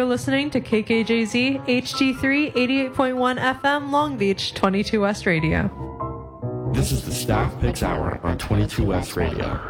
listening to KKJZ HD3 88.1 FM Long Beach 22 West Radio. This is the Staff Picks Hour on 22 West Radio.